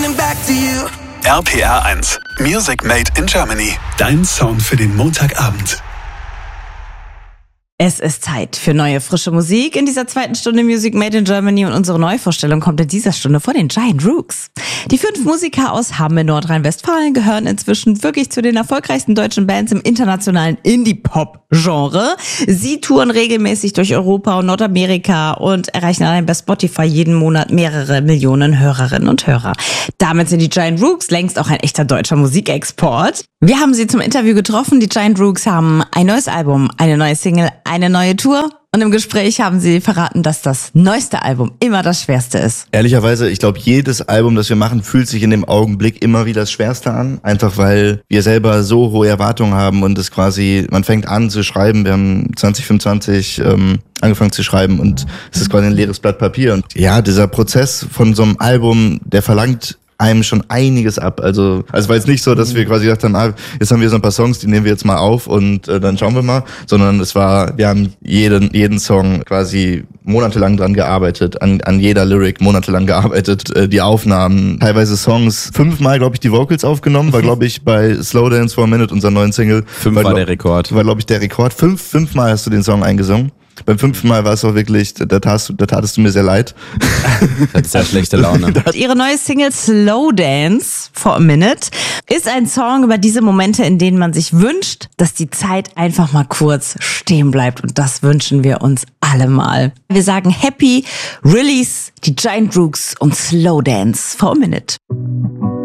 RPR 1, Music Made in Germany. Dein Sound für den Montagabend. Es ist Zeit für neue, frische Musik in dieser zweiten Stunde Music Made in Germany und unsere Neuvorstellung kommt in dieser Stunde von den Giant Rooks. Die 5 Musiker aus Hamm in Nordrhein-Westfalen gehören inzwischen wirklich zu den erfolgreichsten deutschen Bands im internationalen Indie-Pop-Genre. Sie touren regelmäßig durch Europa und Nordamerika und erreichen allein bei Spotify jeden Monat mehrere Millionen Hörerinnen und Hörer. Damit sind die Giant Rooks längst auch ein echter deutscher Musikexport. Wir haben sie zum Interview getroffen. Die Giant Rooks haben ein neues Album, eine neue Single, eine neue Tour. Und im Gespräch haben sie verraten, dass das neueste Album immer das schwerste ist. Ehrlicherweise, ich glaube, jedes Album, das wir machen, fühlt sich in dem Augenblick immer wie das Schwerste an. Einfach weil wir selber so hohe Erwartungen haben und es quasi, man fängt an zu schreiben. Wir haben 2025 angefangen zu schreiben und es ist quasi ein leeres Blatt Papier. Und ja, dieser Prozess von so einem Album, der verlangt einem schon einiges ab. Also war jetzt nicht so, dass wir quasi gedacht haben, jetzt haben wir so ein paar Songs, die nehmen wir jetzt mal auf und dann schauen wir mal, sondern wir haben jeden Song quasi monatelang dran gearbeitet, an jeder Lyric monatelang gearbeitet, die Aufnahmen, teilweise Songs, 5-mal, glaube ich, die Vocals aufgenommen, war, glaube ich, bei Slow Dance for a Minute, unser neuen Single. 5 war der Rekord. War, glaube ich, der Rekord. 5-mal hast du den Song eingesungen. Beim 5. Mal war es auch wirklich, da tatest du mir sehr leid. Hat sehr schlechte Laune. Ihre neue Single Slow Dance for a Minute ist ein Song über diese Momente, in denen man sich wünscht, dass die Zeit einfach mal kurz stehen bleibt. Und das wünschen wir uns alle mal. Wir sagen Happy Release, die Giant Rooks und Slow Dance for a Minute.